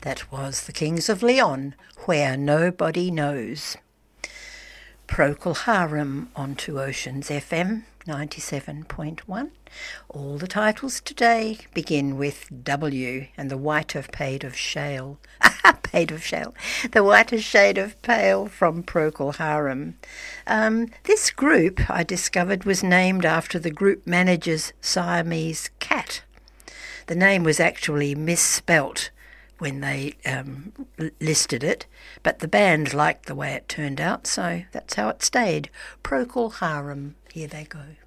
That was the Kings of Leon, Where Nobody Knows. Procol Harum on Two Oceans FM 97.1. All the titles today begin with W and the white of Paid of Shale. Paid of Shale. The whitest shade of pale from Procol Harum. This group, I discovered, was named after the group manager's Siamese cat. The name was actually misspelt when they listed it, but the band liked the way it turned out, so that's how it stayed. Procol Harum, here they go.